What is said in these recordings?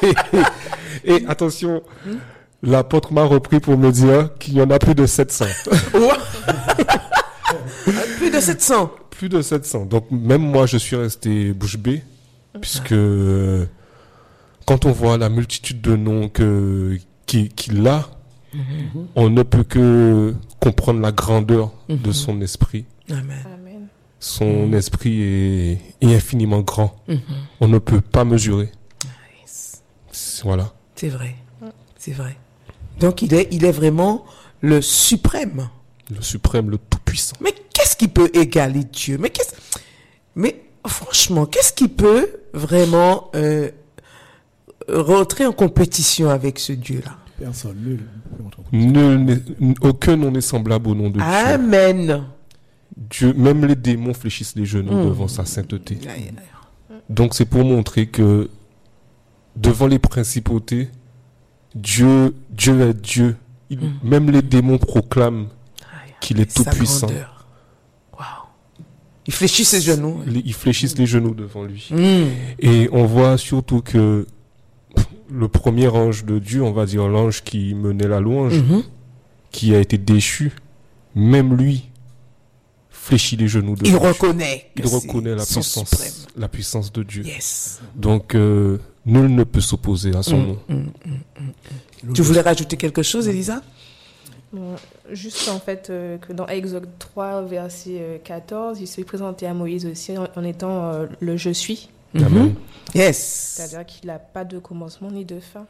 Et attention, l'apôtre m'a repris pour me dire qu'il y en a plus de 700. Plus de 700. Plus de 700. Donc même moi, je suis resté bouche bée, puisque quand on voit la multitude de noms qu'il a, on ne peut que comprendre la grandeur de son esprit. Amen. Son esprit est infiniment grand. On ne peut pas mesurer. Voilà. C'est vrai. C'est vrai. Donc il est vraiment le suprême. Le suprême, le tout-puissant. Mais qu'est-ce qui peut égaler Dieu? Mais franchement, qu'est-ce qui peut vraiment rentrer en compétition avec ce Dieu-là? Personne, nul. Aucun nom n'est semblable au nom de Dieu. Amen. Dieu, même les démons fléchissent les genoux devant sa sainteté. Donc c'est pour montrer que devant les principautés, Dieu est Dieu. Même les démons proclament qu'il est tout puissant. Wow. Il fléchit ses genoux. Ils fléchissent les genoux devant lui. Et on voit surtout que le premier ange de Dieu, on va dire l'ange qui menait la louange, qui a été déchu, même lui fléchit les genoux devant lui. Il reconnaît la puissance de Dieu. Yes. Donc nul ne peut s'opposer à son nom. Tu voulais rajouter quelque chose, Elisa? Juste en fait que dans Exode 3, verset 14, il s'est présenté à Moïse aussi en étant le « je suis ». Yes. C'est-à-dire qu'il n'a pas de commencement ni de fin.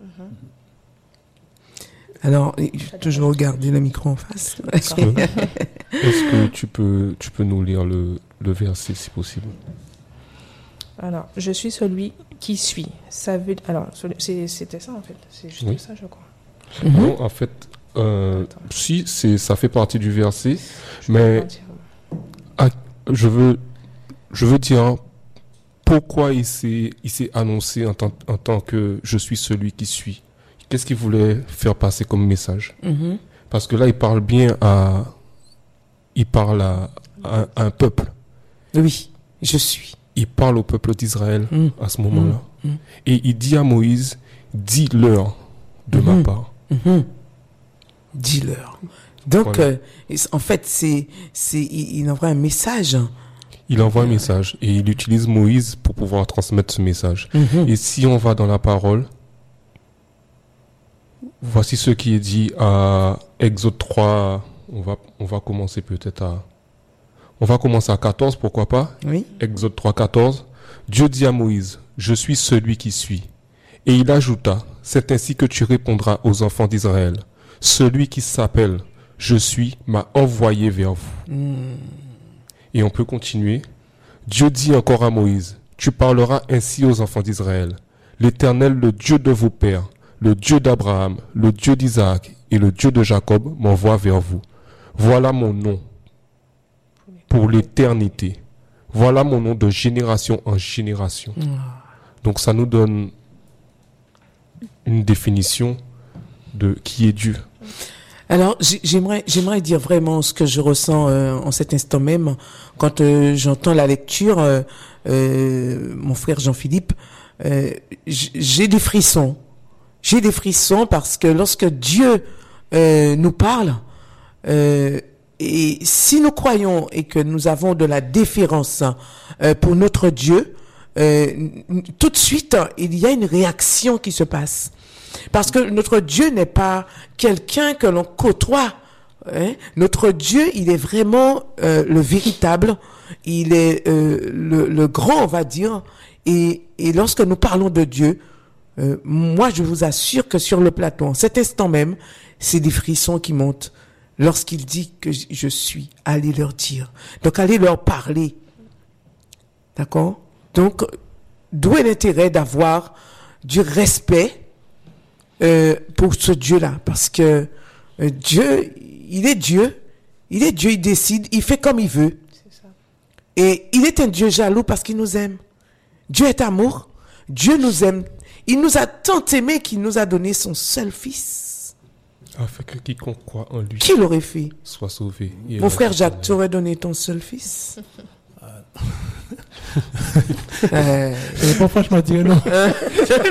Alors, toujours regarder le micro en face. Est-ce que tu peux nous lire le verset si possible? Alors, je suis celui qui suis. Ça veut, alors, c'était ça en fait. C'est juste ça, je crois. Non, en fait, si ça fait partie du verset, mais je veux dire pourquoi il s'est annoncé en tant que je suis celui qui suis. Qu'est-ce qu'il voulait faire passer comme message? Parce que là, il parle à un peuple. Oui, je suis. Il parle au peuple d'Israël à ce moment-là. Et il dit à Moïse, dis-leur de ma part. Dis-leur. Donc, voilà. En fait, il envoie un message. Il envoie un message et il utilise Moïse pour pouvoir transmettre ce message. Et si on va dans la parole, voici ce qui est dit à Exode 3. On va commencer peut-être on va commencer à 14, pourquoi pas? Oui. Exode 3, 14. Dieu dit à Moïse, je suis celui qui suis. Et il ajouta, c'est ainsi que tu répondras aux enfants d'Israël. Celui qui s'appelle je suis m'a envoyé vers vous. Et on peut continuer. Dieu dit encore à Moïse, tu parleras ainsi aux enfants d'Israël. L'Éternel, le Dieu de vos pères, le Dieu d'Abraham, le Dieu d'Isaac et le Dieu de Jacob m'envoie vers vous. Voilà mon nom pour l'éternité. Voilà mon nom de génération en génération. Donc ça nous donne une définition de qui est Dieu. Alors, j'aimerais dire vraiment ce que je ressens en cet instant même quand j'entends la lecture. Mon frère Jean-Philippe, j'ai des frissons. J'ai des frissons parce que lorsque Dieu nous parle, et si nous croyons et que nous avons de la déférence pour notre Dieu, tout de suite, il y a une réaction qui se passe. Parce que notre Dieu n'est pas quelqu'un que l'on côtoie. Notre Dieu, il est vraiment le véritable. Il est le grand, on va dire. Et lorsque nous parlons de Dieu, moi, je vous assure que sur le plateau, en cet instant même, c'est des frissons qui montent. Lorsqu'il dit que je suis, allez leur dire. Donc, allez leur parler. D'accord? Donc, d'où est l'intérêt d'avoir du respect pour ce Dieu-là? Parce que Dieu, il est Dieu. Il est Dieu, il décide, il fait comme il veut. C'est ça. Et il est un Dieu jaloux parce qu'il nous aime. Dieu est amour. Dieu nous aime. Il nous a tant aimé qu'il nous a donné son seul fils. Afin que quiconque croit en lui Qui l'aurait fait? soit sauvé. Mon frère Jacques, tu aurais donné ton seul fils? Je n'ai pas franchement dire non.